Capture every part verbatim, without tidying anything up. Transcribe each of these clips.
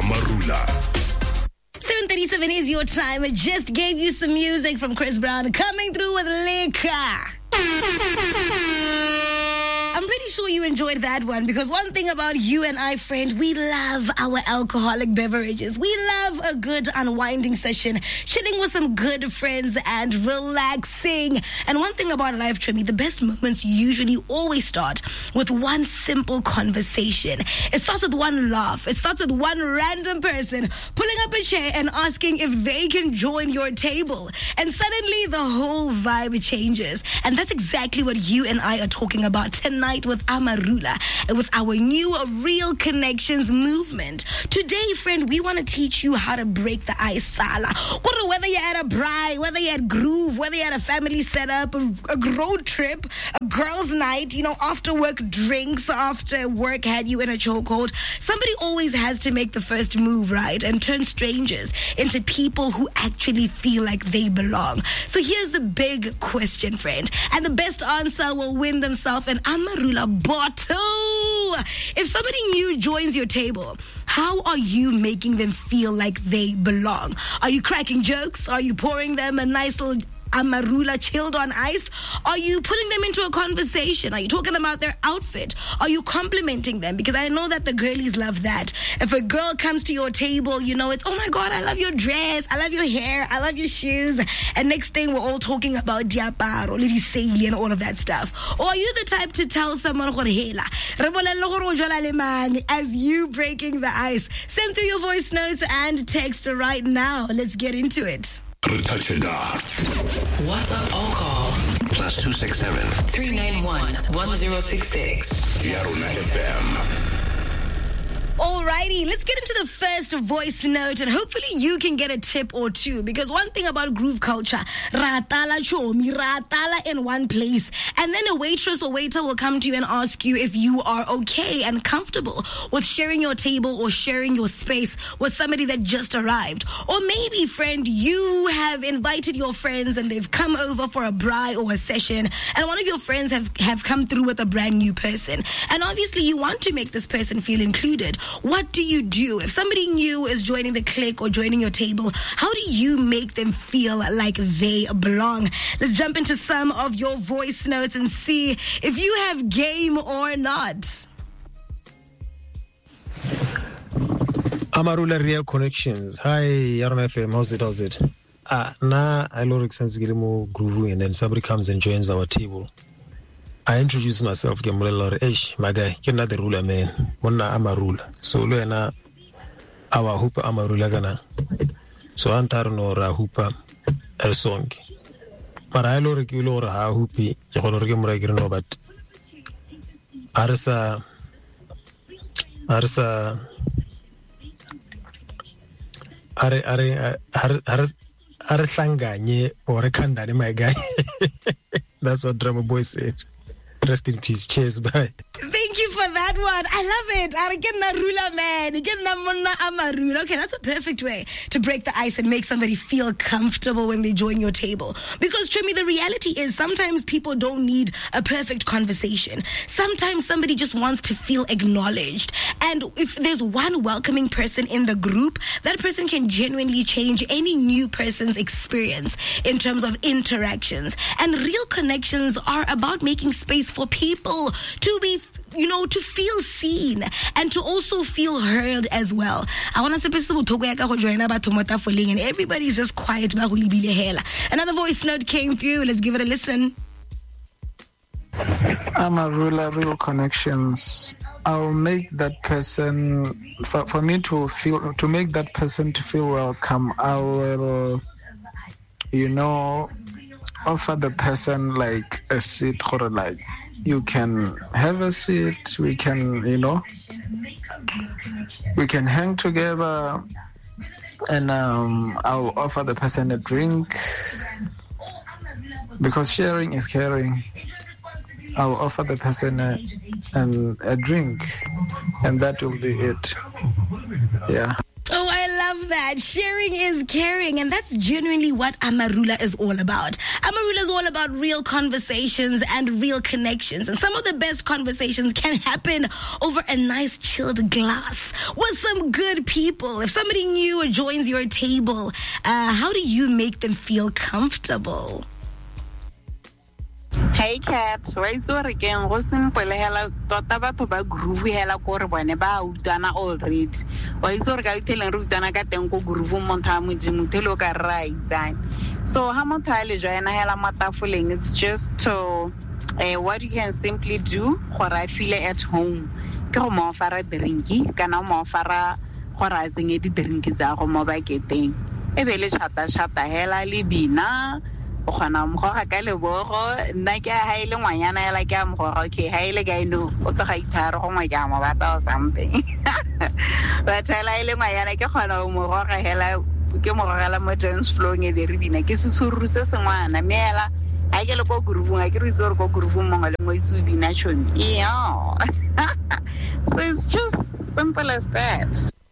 Amarula. seven thirty-seven is your time. I just gave you some music from Chris Brown coming through with Liquor. I'm pretty sure you enjoyed that one because one thing about you and I, friend, we love our alcoholic beverages. We love a good unwinding session, chilling with some good friends and relaxing. And one thing about life, Trimi, the best moments usually always start with one simple conversation. It starts with one laugh. It starts with one random person pulling up a chair and asking if they can join your table. And suddenly the whole vibe changes. And that's exactly what you and I are talking about tonight with Amarula, with our new Real Connections movement. Today, friend, we want to teach you how to break the ice. Sala. Whether you're at a braai, whether you're at Groove, whether you're at a family setup, a, a road trip, a girls' night, you know, after work drinks, after work had you in a chokehold, somebody always has to make the first move, right? And turn strangers into people who actually feel like they belong. So here's the big question, friend. And the best answer will win themselves an Amarula bottle. If somebody new joins your table, how are you making them feel like they belong? Are you cracking jokes? Are you pouring them a nice little Amarula chilled on ice? Are you putting them into a conversation? Are you talking about their outfit? Are you complimenting them? Because I know that the girlies love that. If a girl comes to your table, you know, it's, oh my God, I love your dress, I love your hair, I love your shoes. And next thing, we're all talking about diaparo, lady saili, and all of that stuff. Or are you the type to tell someone, as you breaking the ice? Send through your voice notes and text right now. Let's get into it. WhatsApp or call plus two six seven three nine one one zero six six. Yaruna F M. Alrighty, let's get into the first voice note and hopefully you can get a tip or two, because one thing about groove culture, ratala chomi, ratala in one place, and then a waitress or waiter will come to you and ask you if you are okay and comfortable with sharing your table or sharing your space with somebody that just arrived. Or maybe, friend, you have invited your friends and they've come over for a braai or a session, and one of your friends have, have come through with a brand new person. And obviously you want to make this person feel included. What do you do? If somebody new is joining the clique or joining your table, how do you make them feel like they belong? Let's jump into some of your voice notes and see if you have game or not. Amarula Real Connections. Hi, Yaruna F M. How's it? How's it? Ah, na I love sense more groovy, and then somebody comes and joins our table. I introduce myself ke molelo re eish my guy ke nna the ruler man monna Amarula, so lo ena our hooper Amarula kana so antaro no ra hooper el song para I lo re ke lo re ha hoopi ke go re ke mora ke no, but arsa arsa are are are are are sanganye or kandani, my guy. That's what Drama Boy said. Rest in peace. Cheers. Bye. Thank you for that one. I love it. Okay, that's a perfect way to break the ice and make somebody feel comfortable when they join your table. Because, Trimi, the reality is sometimes people don't need a perfect conversation. Sometimes somebody just wants to feel acknowledged. And if there's one welcoming person in the group, that person can genuinely change any new person's experience in terms of interactions. And real connections are about making space for people to be, you know, to feel seen and to also feel heard as well. I want to say and everybody's just quiet. Another voice note came through. Let's give it a listen. Amarula Real Connections. I'll make that person, for, for me to feel, to make that person to feel welcome, I will, you know, offer the person like a seat, or like, you can have a seat, we can, you know, we can hang together, and um, I'll offer the person a drink, because sharing is caring. I'll offer the person a, an, a drink, and that will be it. Yeah. Oh, I love love that. Sharing is caring, and that's genuinely what Amarula is all about. Amarula is all about real conversations and real connections, and some of the best conversations can happen over a nice chilled glass with some good people. If somebody new joins your table, uh, how do you make them feel comfortable? Hey Kat, wa itse re keng go simple hela tota batho ba groove hela ko re bone ba utana already. Wa itse re ka iteleng re utana ka teng ko groove mo ntha modimo telo ka right sign. So ha motho a le joina hela matafoleng, it's just to uh, what you can simply do gore I feel at home. Ke go mo ofara drinki kana mo ofara gore a tsenge di drinki za go mo ba keteng. E be le chata chata hela le bina o khana mo ga ka le bogo nna ke ha ile ngwanyana ya la ke mo go okay ha ile ga ino o to ga itharo go ngwa ka mo bata something but ha ile ngwanyana ke khona mo go ga hela ke mo gala mo dance floor nge be re bina ke se suru se sengwana mela ha ke le go groove ga ke re tsore go groove mo ngale mo isu bina chomi yeah so it's just simple as that.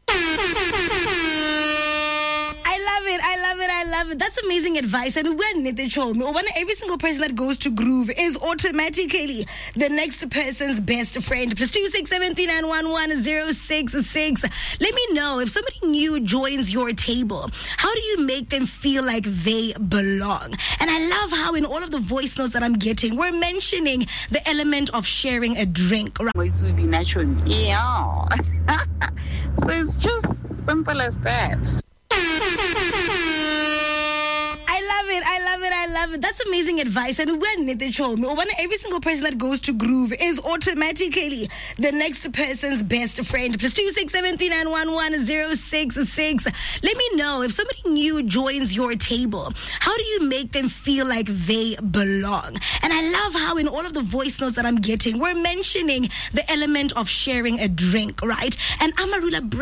I love it, I love it. That's amazing advice. And when they told me, when every single person that goes to groove is automatically the next person's best friend. Plus two six seven three nine one one zero six six. Let me know if somebody new joins your table. How do you make them feel like they belong? And I love how in all of the voice notes that I'm getting, we're mentioning the element of sharing a drink. Right? Yeah. So it's just simple as that. I love it, I love it, I love it. That's amazing advice. And when they told me, when every single person that goes to groove is automatically the next person's best friend. Plus two six seven three nine one one zero six six. Let me know if somebody new joins your table. How do you make them feel like they belong? And I love how in all of the voice notes that I'm getting, we're mentioning the element of sharing a drink, right? And Amarula